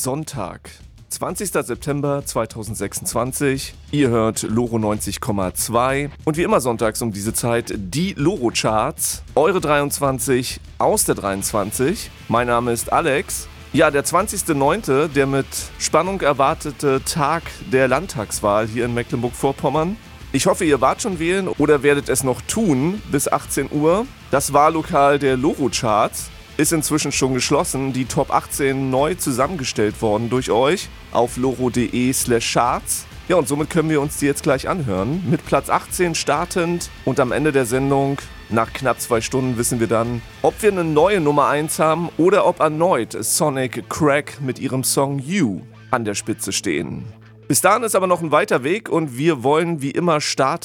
Sonntag, 20. September 2026. Ihr hört Loro 90,2 und wie immer sonntags um diese Zeit die Loro-Charts. Eure 23 aus der 23. Mein Name ist Alex. Ja, der 20.09., der mit Spannung erwartete Tag der Landtagswahl hier in Mecklenburg-Vorpommern. Ich hoffe, ihr wart schon wählen oder werdet es noch tun bis 18 Uhr. Das Wahllokal der Loro-Charts ist inzwischen schon geschlossen. Die Top 18 neu zusammengestellt worden durch euch auf loro.de/charts. Ja, und somit können wir uns die jetzt gleich anhören. Mit Platz 18 startend und am Ende der Sendung, nach knapp 2 Stunden, wissen wir dann, ob wir eine neue Nummer 1 haben oder ob erneut Sonic Crack mit ihrem Song You an der Spitze stehen. Bis dahin ist aber noch ein weiter Weg und wir wollen wie immer starten